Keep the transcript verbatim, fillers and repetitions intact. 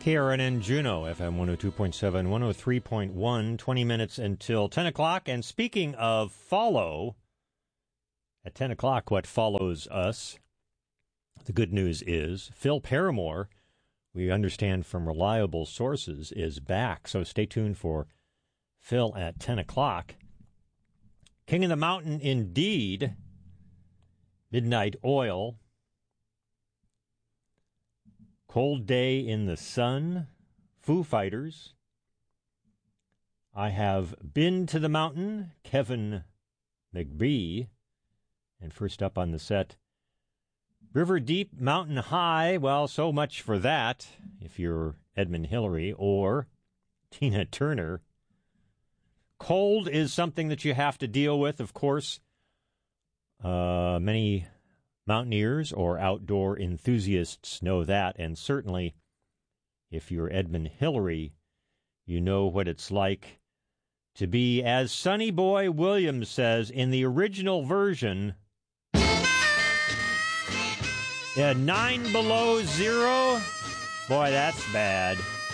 K R N N Juneau, F M one oh two point seven, one oh three point one, twenty minutes until ten o'clock. And speaking of follow, at ten o'clock, what follows us, the good news is Phil Paramore, we understand from reliable sources, is back. So stay tuned for Phil at ten o'clock. King of the Mountain, indeed. Midnight Oil. Cold Day in the Sun. Foo Fighters. I Have Been to the Mountain. Kevin McBee. And first up on the set, River Deep, Mountain High. Well, so much for that, if you're Edmund Hillary or Tina Turner. Cold is something that you have to deal with, of course. Uh, many mountaineers or outdoor enthusiasts know that, and certainly if you're Edmund Hillary, you know what it's like to be, as Sonny Boy Williams says in the original version, yeah, nine below zero. Boy, that's bad.